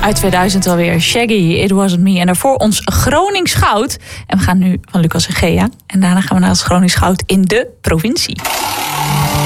Uit 2000 alweer. Shaggy, It Wasn't Me. En daarvoor ons Gronings Goud. En we gaan nu van Lucas en Gea. En daarna gaan we naar het Gronings Goud in de provincie.